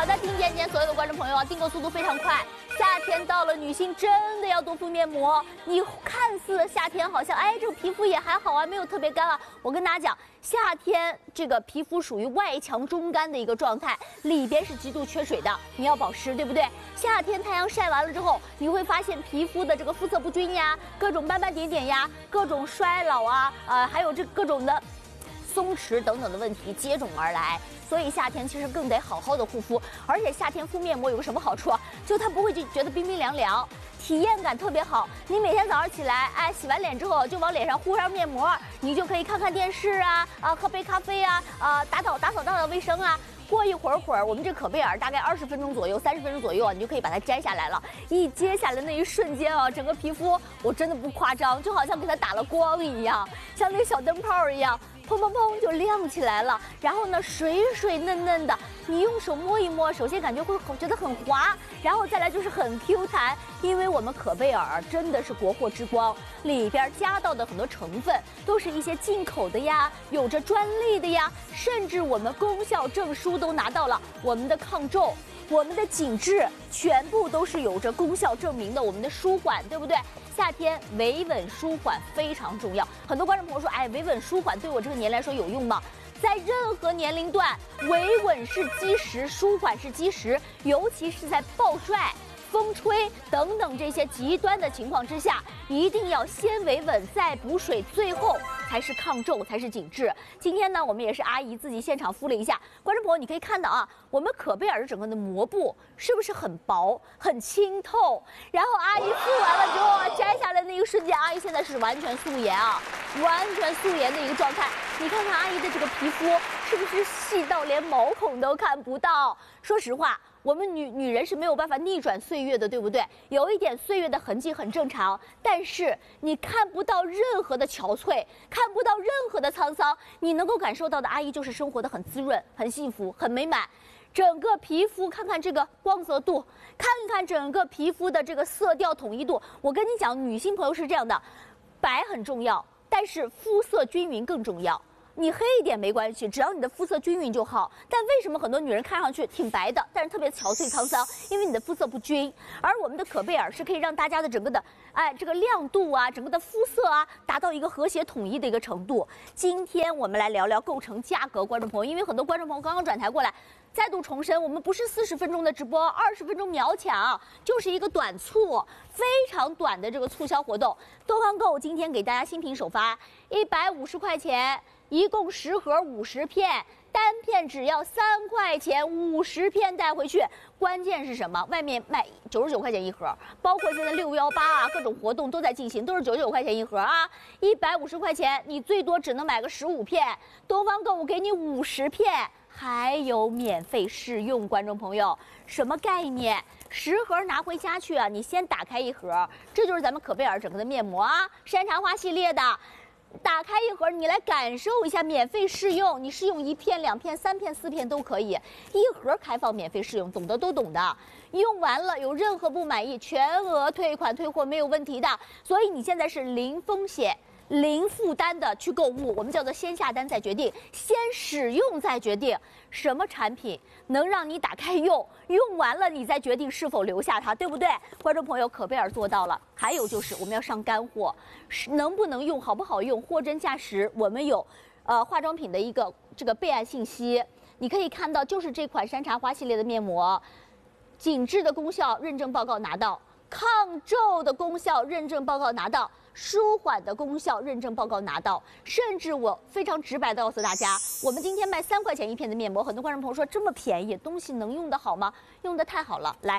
好的，听见今天所有的观众朋友啊，订购速度非常快。夏天到了，女性真的要多敷面膜。你看似夏天好像这个皮肤也还好啊，没有特别干啊。我跟大家讲，夏天这个皮肤属于外强中干的一个状态，里边是极度缺水的，你要保湿，对不对？夏天太阳晒完了之后，你会发现皮肤的这个肤色不均呀，各种斑斑点点呀，各种衰老啊，还有这各种的松弛等等的问题接踵而来。所以夏天其实更得好好的护肤，而且夏天敷面膜有个什么好处啊？就它不会觉得冰冰凉凉，体验感特别好。你每天早上起来，洗完脸之后就往脸上敷上面膜，你就可以看看电视啊，喝杯咖啡啊，打扫卫生啊。过一会儿，我们这可贝尔大概20分钟左右、30分钟左右啊，你就可以把它摘下来了。一揭下来那一瞬间啊，整个皮肤我真的不夸张，就好像给它打了光一样，像那个小灯泡一样。砰砰砰就亮起来了，然后呢，水水嫩嫩的，你用手摸一摸，首先感觉会觉得很滑，然后再来就是很 Q 弹，因为我们可贝尔真的是国货之光，里边加到的很多成分都是一些进口的呀，有着专利的呀，甚至我们功效证书都拿到了，我们的抗皱。我们的紧致全部都是有着功效证明的，我们的舒缓，对不对？夏天维稳舒缓非常重要。很多观众朋友说，维稳舒缓对我这个年龄来说有用吗？在任何年龄段，维稳是基石，舒缓是基石，尤其是在暴晒、风吹等等这些极端的情况之下，一定要先维稳再补水，最后才是抗皱，才是紧致。今天呢，我们也是阿姨自己现场敷了一下，观众朋友你可以看到啊，我们可贝尔整个的膜布是不是很薄、很清透？然后阿姨敷完了之后啊，摘下来那一瞬间，阿姨现在是完全素颜啊，完全素颜的一个状态。你看看阿姨的这个皮肤是不是细到连毛孔都看不到？说实话。我们女人是没有办法逆转岁月的，对不对？有一点岁月的痕迹很正常，但是你看不到任何的憔悴，看不到任何的沧桑，你能够感受到的，阿姨就是生活的很滋润、很幸福、很美满。整个皮肤看看这个光泽度，看看整个皮肤的这个色调统一度。我跟你讲，女性朋友是这样的，白很重要，但是肤色均匀更重要。你黑一点没关系，只要你的肤色均匀就好。但为什么很多女人看上去挺白的，但是特别憔悴沧桑？因为你的肤色不均。而我们的可贝尔是可以让大家的整个的这个亮度啊，整个的肤色啊，达到一个和谐统一的一个程度。今天我们来聊聊构成价格，观众朋友，因为很多观众朋友刚刚转台过来，再度重申，我们不是40分钟的直播，20分钟秒抢，就是一个短促，非常短的这个促销活动。东方购今天给大家新品首发，150块钱。一共10盒50片，单片只要3块钱，50片带回去。关键是什么？外面卖99块钱一盒，包括现在618啊，各种活动都在进行，都是99块钱一盒啊。150块钱，你最多只能买个15片。东方购物给你50片，还有免费试用。观众朋友，什么概念？10盒拿回家去啊！你先打开一盒，这就是咱们可贝尔整个的面膜啊，山茶花系列的。打开一盒，你来感受一下免费试用。你试用1片、2片、3片、4片都可以，一盒开放免费试用，懂的都懂的。用完了有任何不满意，全额退款退货没有问题的。所以你现在是零风险、零负担的去购物，我们叫做先下单再决定，先使用再决定什么产品能让你打开用，用完了你再决定是否留下它，对不对？观众朋友，可贝尔做到了。还有就是我们要上干货，能不能用，好不好用，货真价实。我们有化妆品的一个这个备案信息，你可以看到就是这款山茶花系列的面膜，紧致的功效认证报告拿到，抗皱的功效认证报告拿到，舒缓的功效认证报告拿到，甚至我非常直白的告诉大家，我们今天卖3块钱一片的面膜，很多观众朋友说这么便宜，东西能用得好吗？用得太好了，来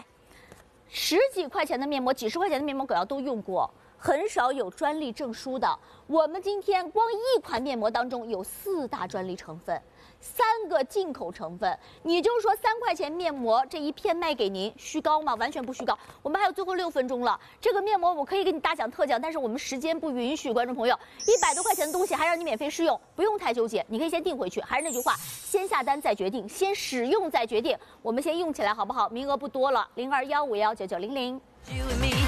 ，10几块钱的面膜、几十块钱的面膜，可要都用过，很少有专利证书的。我们今天光一款面膜当中有4大专利成分。3个进口成分，你就说3块钱面膜这一片卖给您，虚高吗？完全不虚高。我们还有最后6分钟了，这个面膜我可以给你大奖特奖，但是我们时间不允许。观众朋友，100多块钱的东西还让你免费试用，不用太纠结，你可以先订回去。还是那句话，先下单再决定，先使用再决定。我们先用起来好不好？名额不多了，0215519900。